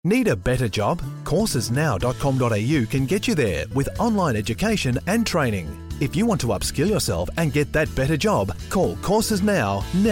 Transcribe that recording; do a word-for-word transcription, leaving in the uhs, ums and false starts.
Need a better job? courses now dot com dot a u can get you there with online education and training. If you want to upskill yourself and get that better job, call Courses Now now.